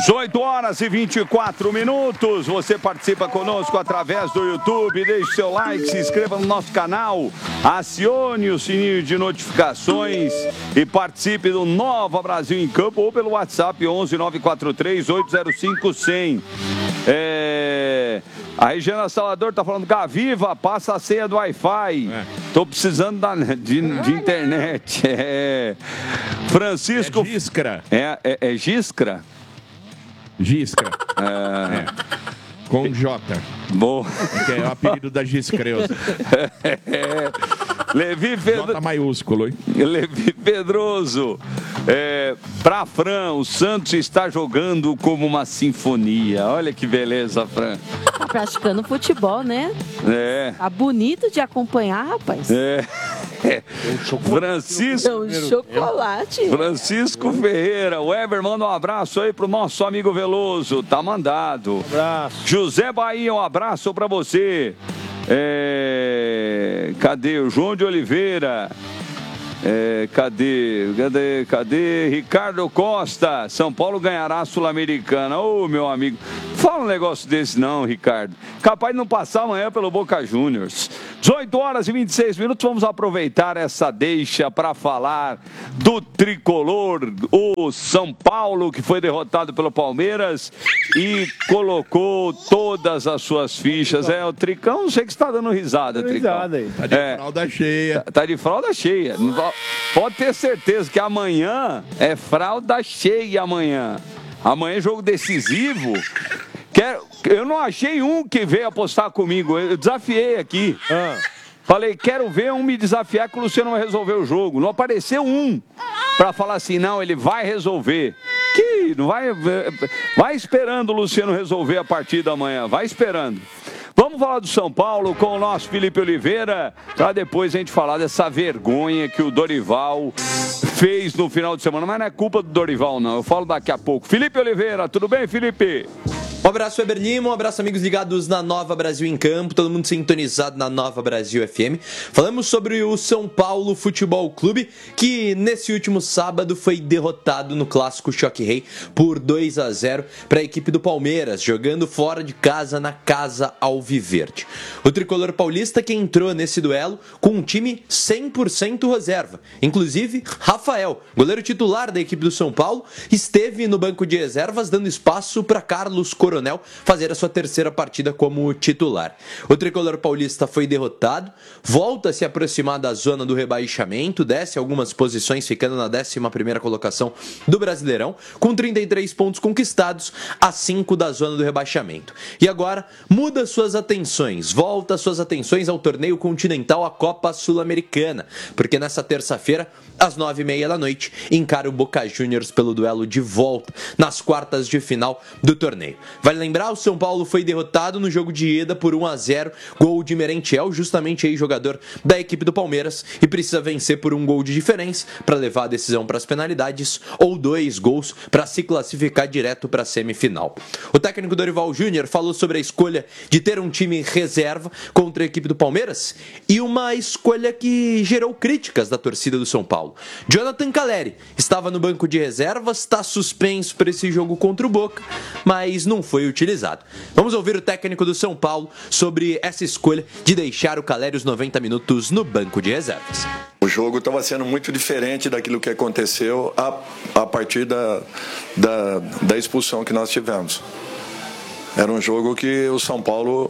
18 horas e 24 minutos. Você participa conosco através do YouTube. Deixe seu like, se inscreva no nosso canal, acione o sininho de notificações e participe do Nova Brasil em Campo ou pelo WhatsApp 11 943 805 100. A Regiana Salvador tá falando: Gaviva, passa a senha do Wi-Fi. Tô precisando de internet. Francisco. É Giscra. É Giscra? Giscra. Com J. Bom. Que é o apelido da Giscreusa. Levi Pedroso. J maiúsculo, hein? Levi Pedroso. Pra Fran, o Santos está jogando como uma sinfonia. Olha que beleza, Fran. Tá praticando futebol, né? Tá bonito de acompanhar, rapaz. Francisco. Chocolate. Francisco Ferreira. O Ever manda um abraço aí pro nosso amigo Veloso. Tá mandado. Abraço. José Bahia, um abraço pra você. Cadê? O João de Oliveira. Cadê? Ricardo Costa. São Paulo ganhará a Sul-Americana. Ô, meu amigo. Fala um negócio desse não, Ricardo. Capaz de não passar amanhã pelo Boca Juniors. 18 horas e 26 minutos. Vamos aproveitar essa deixa para falar do tricolor, o São Paulo, que foi derrotado pelo Palmeiras e colocou todas as suas fichas. O Tricão, não sei que você está dando risada, Tricão. Tá de fralda cheia. Tá de fralda cheia. Pode ter certeza que amanhã é fralda cheia amanhã. Amanhã é jogo decisivo. Eu não achei um que veio apostar comigo. Eu desafiei aqui. Falei, quero ver um me desafiar que o Luciano vai resolver o jogo. Não apareceu um para falar assim, não, ele vai resolver. Que não vai esperando o Luciano resolver a partida amanhã. Vai esperando. Vamos falar do São Paulo com o nosso Felipe Oliveira, para depois a gente falar dessa vergonha que o Dorival fez no final de semana. Mas não é culpa do Dorival, não. Eu falo daqui a pouco. Felipe Oliveira, tudo bem, Felipe? Um abraço, Weber Lima, um abraço, amigos ligados na Nova Brasil em Campo, todo mundo sintonizado na Nova Brasil FM. Falamos sobre o São Paulo Futebol Clube, que nesse último sábado foi derrotado no clássico Choque Rei por 2-0 para a equipe do Palmeiras, jogando fora de casa na Casa Alviverde. O tricolor paulista que entrou nesse duelo com um time 100% reserva. Inclusive, Rafael, goleiro titular da equipe do São Paulo, esteve no banco de reservas dando espaço para Carlos Coronel fazer a sua terceira partida como titular. O tricolor paulista foi derrotado, volta a se aproximar da zona do rebaixamento, desce algumas posições, ficando na 11ª colocação do Brasileirão, com 33 pontos conquistados, a 5 da zona do rebaixamento. E agora muda suas atenções, volta suas atenções ao torneio continental, a Copa Sul-Americana, porque nessa terça-feira, às 9h30 da noite, encara o Boca Juniors pelo duelo de volta nas quartas de final do torneio. Vale lembrar, o São Paulo foi derrotado no jogo de ida por 1-0, gol de Merentiel, justamente aí jogador da equipe do Palmeiras, e precisa vencer por um gol de diferença para levar a decisão para as penalidades ou 2 gols para se classificar direto para a semifinal. O técnico Dorival Júnior falou sobre a escolha de ter um time reserva contra a equipe do Palmeiras e uma escolha que gerou críticas da torcida do São Paulo. Jonathan Calleri estava no banco de reservas, está suspenso para esse jogo contra o Boca, mas não foi utilizado. Vamos ouvir o técnico do São Paulo sobre essa escolha de deixar o Calleri os 90 minutos no banco de reservas. O jogo estava sendo muito diferente daquilo que aconteceu a partir da expulsão que nós tivemos. Era um jogo que o São Paulo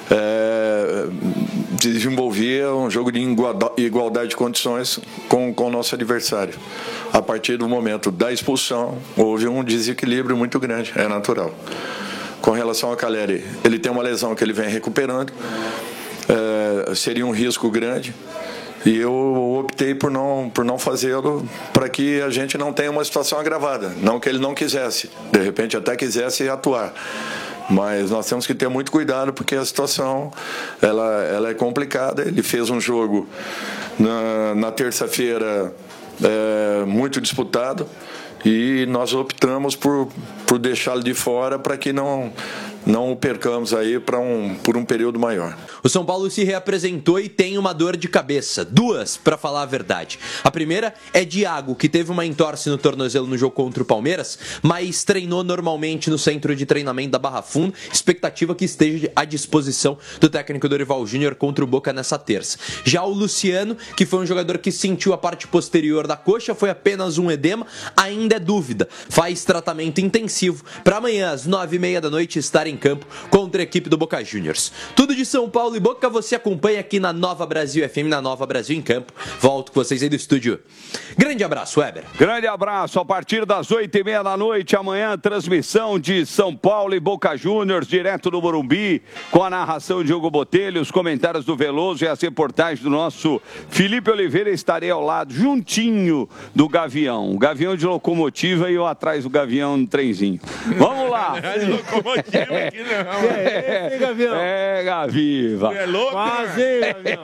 desenvolvia um jogo de igualdade de condições com o nosso adversário. A partir do momento da expulsão, houve um desequilíbrio muito grande, é natural. Com relação ao Calleri, ele tem uma lesão que ele vem recuperando, seria um risco grande, e eu optei por não fazê-lo para que a gente não tenha uma situação agravada. Não que ele não quisesse, de repente até quisesse atuar. Mas nós temos que ter muito cuidado porque a situação ela é complicada. Ele fez um jogo na terça-feira muito disputado e nós optamos por deixá-lo de fora para que não não o percamos aí por um período maior. O São Paulo se reapresentou e tem uma dor de cabeça. 2, para falar a verdade. A primeira é Diago, que teve uma entorse no tornozelo no jogo contra o Palmeiras, mas treinou normalmente no centro de treinamento da Barra Funda. Expectativa que esteja à disposição do técnico Dorival Júnior contra o Boca nessa terça. Já o Luciano, que foi um jogador que sentiu a parte posterior da coxa, foi apenas um edema, ainda é dúvida. Faz tratamento intensivo para amanhã às 9h30 da noite estar em campo contra a equipe do Boca Juniors. Tudo de São Paulo e Boca você acompanha aqui na Nova Brasil FM, na Nova Brasil em Campo. Volto com vocês aí do estúdio. Grande abraço, Weber. Grande abraço. A partir das 8h30 da noite, amanhã, transmissão de São Paulo e Boca Juniors, direto do Morumbi, com a narração de Hugo Botelho, os comentários do Veloso e as reportagens do nosso Felipe Oliveira. Estarei ao lado, juntinho do Gavião. O Gavião de locomotiva e eu atrás do Gavião no trenzinho. Vamos lá. De locomotiva aqui não. Gavião? É, Gaviva. É louco? Quase, Gavião.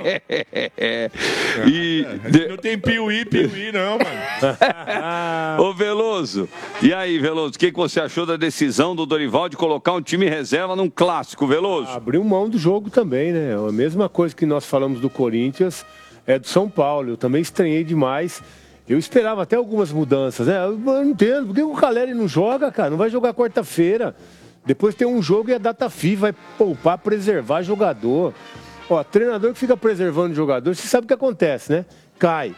Não tem piuí não, mano. Ô Veloso, e aí, Veloso, o que você achou da decisão do Dorival de colocar um time reserva num clássico, Veloso? Abriu mão do jogo também, né? A mesma coisa que nós falamos do Corinthians é do São Paulo. Eu também estranhei demais. Eu esperava até algumas mudanças, né? Eu não entendo, por que o Caleri não joga, cara? Não vai jogar quarta-feira. Depois tem um jogo e a data FIFA vai poupar, preservar jogador. Ó, treinador que fica preservando jogador, você sabe o que acontece, né? Cai.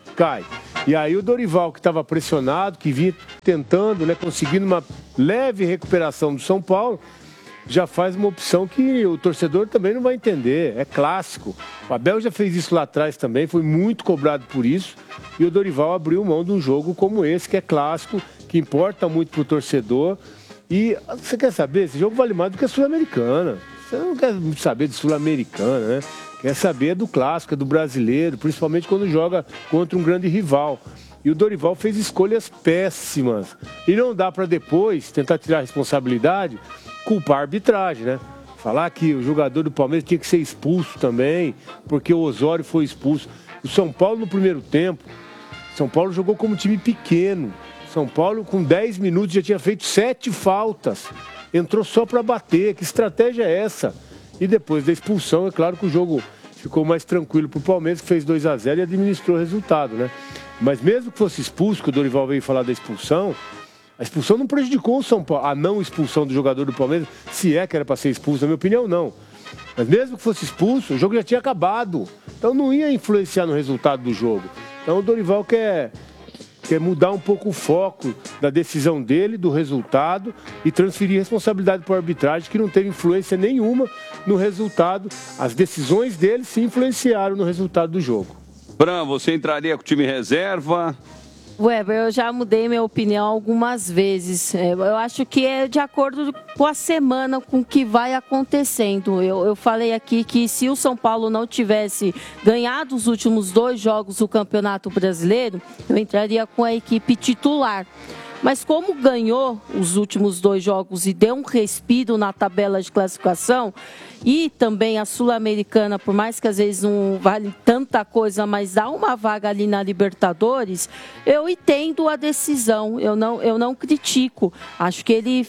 E aí o Dorival, que estava pressionado, que vinha tentando, né, conseguindo uma leve recuperação do São Paulo, já faz uma opção que o torcedor também não vai entender. É clássico. O Abel já fez isso lá atrás também, foi muito cobrado por isso. E o Dorival abriu mão de um jogo como esse, que é clássico, que importa muito pro torcedor. E você quer saber? Esse jogo vale mais do que a Sul-Americana. Você não quer saber de Sul-Americana, né? Quer saber do clássico, do brasileiro, principalmente quando joga contra um grande rival. E o Dorival fez escolhas péssimas. E não dá para depois tentar tirar a responsabilidade, culpar a arbitragem, né? Falar que o jogador do Palmeiras tinha que ser expulso também, porque o Osório foi expulso. O São Paulo, no primeiro tempo, São Paulo jogou como time pequeno. São Paulo, com 10 minutos, já tinha feito 7 faltas. Entrou só para bater. Que estratégia é essa? E depois da expulsão, é claro que o jogo ficou mais tranquilo para o Palmeiras, que fez 2-0 e administrou o resultado, né? Mas mesmo que fosse expulso, que o Dorival veio falar da expulsão, a expulsão não prejudicou o São Paulo. A não expulsão do jogador do Palmeiras, se é que era para ser expulso, na minha opinião, não. Mas mesmo que fosse expulso, o jogo já tinha acabado. Então não ia influenciar no resultado do jogo. Então o Dorival quer mudar um pouco o foco da decisão dele, do resultado, e transferir responsabilidade para a arbitragem, que não teve influência nenhuma no resultado. As decisões dele se influenciaram no resultado do jogo. Bram, você entraria com o time reserva? Weber, eu já mudei minha opinião algumas vezes. Eu acho que é de acordo com a semana, com o que vai acontecendo. Eu falei aqui que se o São Paulo não tivesse ganhado os últimos 2 jogos do Campeonato Brasileiro, eu entraria com a equipe titular. Mas como ganhou os últimos 2 jogos e deu um respiro na tabela de classificação, e também a Sul-Americana, por mais que às vezes não vale tanta coisa, mas dá uma vaga ali na Libertadores, eu entendo a decisão, eu não critico. Acho que ele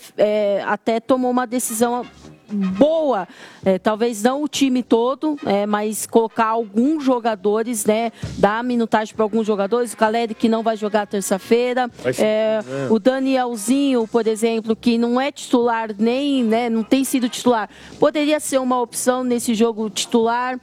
até tomou uma decisão boa, talvez não o time todo, mas colocar alguns jogadores, né, dar minutagem para alguns jogadores, o Caleri que não vai jogar terça-feira, o Danielzinho, por exemplo, que não é titular nem, né, não tem sido titular, poderia ser uma opção nesse jogo titular.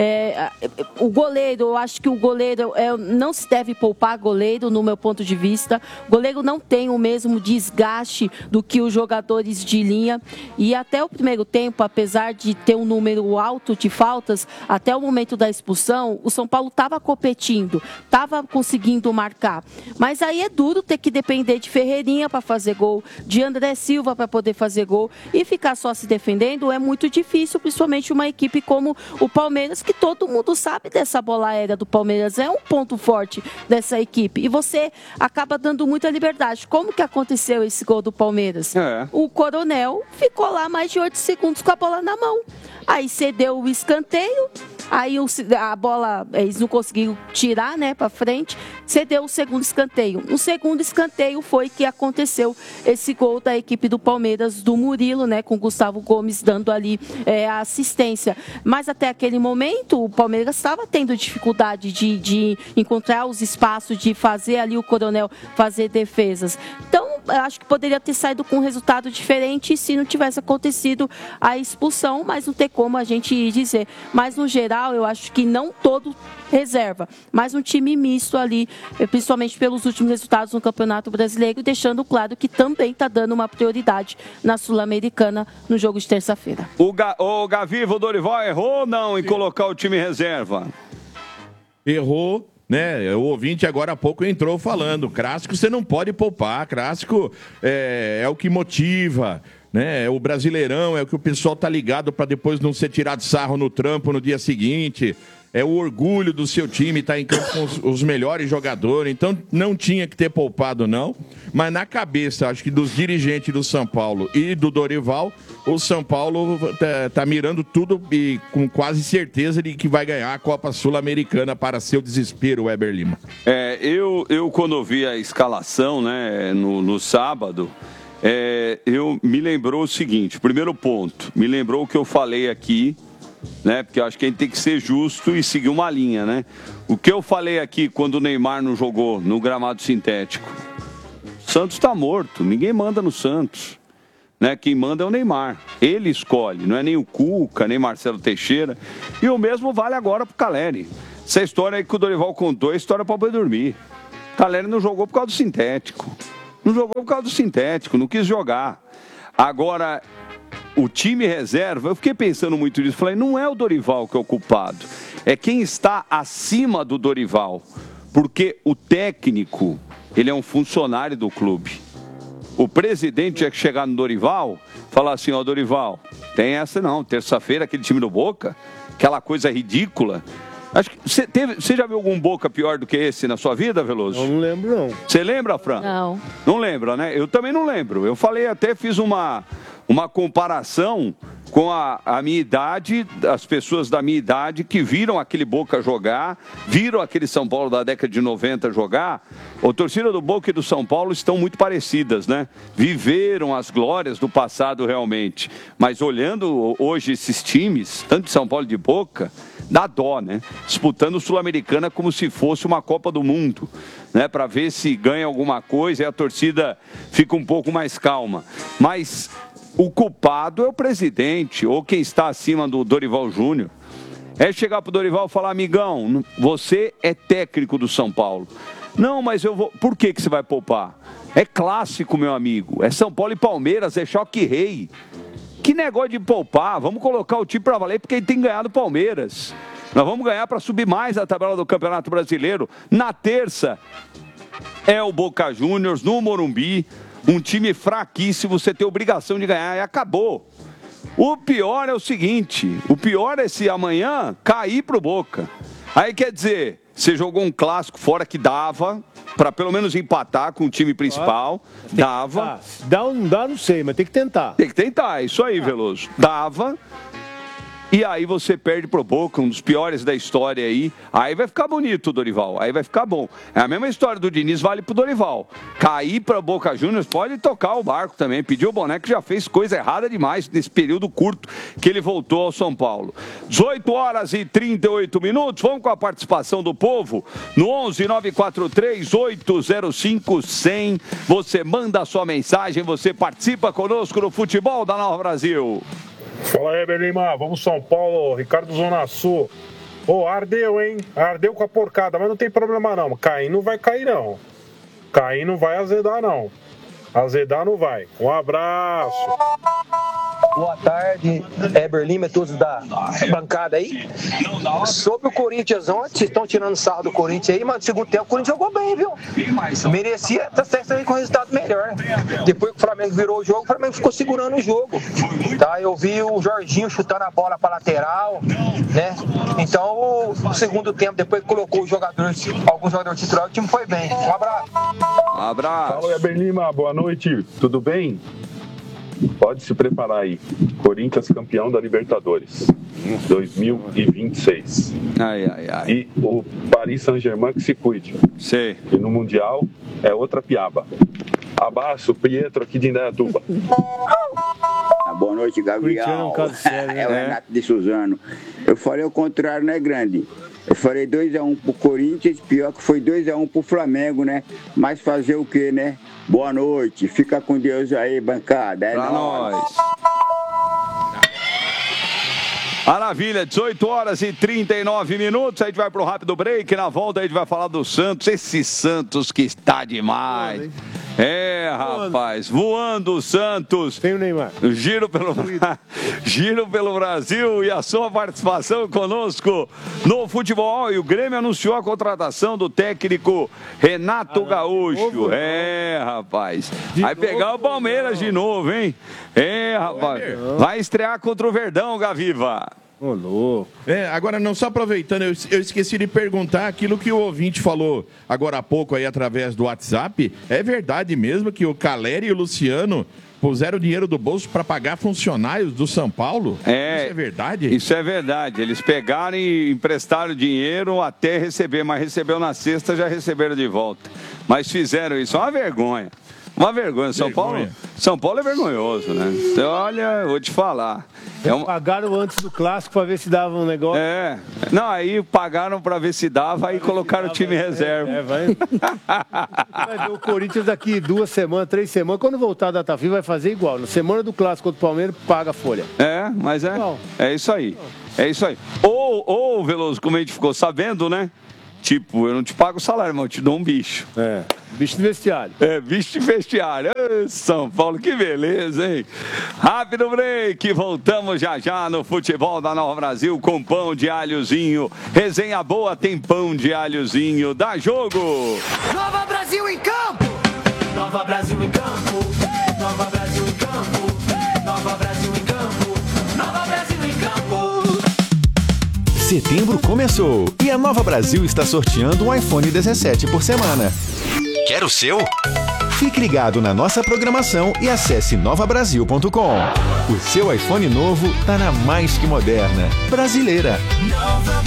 O goleiro, eu acho que o goleiro não se deve poupar goleiro, no meu ponto de vista. O goleiro não tem o mesmo desgaste do que os jogadores de linha, e até o primeiro tempo, apesar de ter um número alto de faltas, até o momento da expulsão, o São Paulo estava competindo, estava conseguindo marcar. Mas aí é duro ter que depender de Ferreirinha para fazer gol, de André Silva para poder fazer gol, e ficar só se defendendo é muito difícil, principalmente uma equipe como o Palmeiras, que todo mundo sabe dessa bola aérea do Palmeiras, é um ponto forte dessa equipe, e você acaba dando muita liberdade. Como que aconteceu esse gol do Palmeiras? O Coronel ficou lá mais de 8 segundos com a bola na mão. aí cedeu o escanteio, aí a bola, eles não conseguiram tirar, né, para frente, cedeu o segundo escanteio. No segundo escanteio foi que aconteceu esse gol da equipe do Palmeiras, do Murilo, né, com o Gustavo Gomes dando ali a assistência. Mas até aquele momento, o Palmeiras estava tendo dificuldade de encontrar os espaços, de fazer ali o Coronel fazer defesas. Então, eu acho que poderia ter saído com um resultado diferente se não tivesse acontecido a expulsão, mas não tem como a gente dizer. Mas, no geral, eu acho que não todo reserva, mas um time misto ali, principalmente pelos últimos resultados no Campeonato Brasileiro, deixando claro que também está dando uma prioridade na Sul-Americana no jogo de terça-feira. O Gavivo, o Dorival errou ou não em colocar o time reserva? Errou, né? O ouvinte agora há pouco entrou falando, clássico você não pode poupar, clássico é o que motiva, né? O Brasileirão é o que o pessoal tá ligado para depois não ser tirado sarro no trampo no dia seguinte. É o orgulho do seu time estar em campo com os melhores jogadores. Então, não tinha que ter poupado, não. Mas na cabeça, acho que dos dirigentes do São Paulo e do Dorival, o São Paulo tá mirando tudo e com quase certeza de que vai ganhar a Copa Sul-Americana, para seu desespero, Weber Lima. Eu quando vi a escalação, né, no sábado, eu me lembrou o seguinte, primeiro ponto, me lembrou o que eu falei aqui, né? Porque eu acho que a gente tem que ser justo e seguir uma linha, né? O que eu falei aqui quando o Neymar não jogou no gramado sintético? O Santos está morto, ninguém manda no Santos, né? Quem manda é o Neymar, ele escolhe, não é nem o Cuca, nem Marcelo Teixeira, e o mesmo vale agora pro Caleri. Essa história aí que o Dorival contou é história para poder dormir. O Caleri não jogou por causa do sintético, não quis jogar. Agora, o time reserva, eu fiquei pensando muito nisso, falei, não é o Dorival que é o culpado, é quem está acima do Dorival, porque o técnico, ele é um funcionário do clube. O presidente tinha que chegar no Dorival, falar assim, ó, Dorival, tem essa não, terça-feira aquele time do Boca, aquela coisa ridícula. Acho que você já viu algum Boca pior do que esse na sua vida, Veloso? Eu não lembro, não. Você lembra, Fran? Não. Não lembra, né? Eu também não lembro. Eu falei, até fiz uma comparação com a minha idade, as pessoas da minha idade que viram aquele Boca jogar, viram aquele São Paulo da década de 90 jogar. A torcida do Boca e do São Paulo estão muito parecidas, né? Viveram as glórias do passado realmente. Mas olhando hoje esses times, tanto de São Paulo e de Boca, dá dó, né? Disputando Sul-Americana como se fosse uma Copa do Mundo, né? Para ver se ganha alguma coisa e a torcida fica um pouco mais calma. Mas o culpado é o presidente ou quem está acima do Dorival Júnior. É chegar pro Dorival e falar, amigão, você é técnico do São Paulo. Não, mas eu vou... Por que você vai poupar? É clássico, meu amigo. É São Paulo e Palmeiras, é choque rei. Que negócio de poupar? Vamos colocar o time para valer porque ele tem ganhado o Palmeiras. Nós vamos ganhar para subir mais a tabela do Campeonato Brasileiro. Na terça é o Boca Juniors no Morumbi. Um time fraquíssimo, você tem obrigação de ganhar e acabou. O pior é o seguinte, o pior é se amanhã cair pro Boca. Aí quer dizer, você jogou um clássico fora que dava, para pelo menos empatar com o time principal, dava. Dá ou não dá, não sei, mas tem que tentar. Tem que tentar, é isso aí, Veloso. Dava. E aí você perde pro Boca, um dos piores da história aí. Aí vai ficar bonito, Dorival. Aí vai ficar bom. É a mesma história do Diniz, vale pro Dorival. Cair pra Boca Juniors, pode tocar o barco também. Pediu o boné que já fez coisa errada demais nesse período curto que ele voltou ao São Paulo. 18h38. Vamos com a participação do povo no 11-943-805-100. Você manda a sua mensagem, você participa conosco no Futebol da Nova Brasil. Fala aí, Belima. Vamos São Paulo, Ricardo Zona Sul. Ardeu, hein? Ardeu com a porcada, mas não tem problema não. Cair não vai cair, não. Cair não vai azedar, não. Azedar não vai. Um abraço. Boa tarde, Heber Lima e todos da bancada aí. Sobre o Corinthians ontem, vocês estão tirando sarro do Corinthians aí, mas no segundo tempo o Corinthians jogou bem, viu? Merecia estar certo aí com resultado melhor. Depois que o Flamengo virou o jogo, o Flamengo ficou segurando o jogo. Tá? Eu vi o Jorginho chutando a bola para lateral, né? Então, o segundo tempo, depois que colocou os jogadores, alguns jogadores titulares, o time foi bem. Um abraço. Abraço. Fala, Heber Lima, boa noite. Tudo bem? Pode se preparar aí. Corinthians campeão da Libertadores 2026. Ai. E o Paris Saint-Germain que se cuide. Sei. E no Mundial é outra piaba. Abraço, Pietro aqui de Indaiatuba. Boa noite, Gabriel. É o Renato de Suzano. Eu falei o contrário, né, Grande? Eu falei 2-1 pro Corinthians, pior que foi 2-1 pro Flamengo, né? Mas fazer o quê, né? Boa noite, fica com Deus aí, bancada. É pra nóis. Maravilha, 18 horas e 39 minutos. A gente vai pro rápido break. Na volta a gente vai falar do Santos. Esse Santos que está demais. Rapaz, voando o Santos. Tem o Neymar. Giro pelo Brasil e a sua participação conosco no futebol. E o Grêmio anunciou a contratação do técnico Renato Gaúcho. Rapaz. Vai pegar o Palmeiras de novo, hein? Rapaz. Vai estrear contra o Verdão, Gaviva. Agora não, só aproveitando, eu esqueci de perguntar aquilo que o ouvinte falou agora há pouco aí através do WhatsApp. É verdade mesmo que o Caleri e o Luciano puseram dinheiro do bolso para pagar funcionários do São Paulo? Isso é verdade? Isso é verdade. Eles pegaram e emprestaram dinheiro até receber, mas recebeu na sexta, já receberam de volta. Mas fizeram isso, é uma vergonha. Uma vergonha. São Paulo é vergonhoso, né? Então, olha, vou te falar. Pagaram antes do clássico para ver se dava um negócio. Não, aí pagaram para ver se dava, aí colocaram o time reserva. Vai ver o Corinthians daqui 2 semanas, 3 semanas. Quando voltar a data FIFA, vai fazer igual. Na semana do clássico contra o Palmeiras, paga a folha. Mas é isso aí. É isso aí. Ou, Veloso, como a gente ficou sabendo, né? Tipo, eu não te pago o salário, mas eu te dou um bicho. Bicho de vestiário. Bicho de vestiário. São Paulo, que beleza, hein? Rápido break. Voltamos já no futebol da Nova Brasil com pão de alhozinho. Resenha boa tem pão de alhozinho. Dá jogo. Nova Brasil em campo. Nova Brasil em campo. Nova Brasil em campo. Nova Brasil em campo. Nova Brasil em campo. Setembro começou e a Nova Brasil está sorteando um iPhone 17 por semana. Quer o seu? Fique ligado na nossa programação e acesse novabrasil.com. O seu iPhone novo tá na mais que moderna brasileira.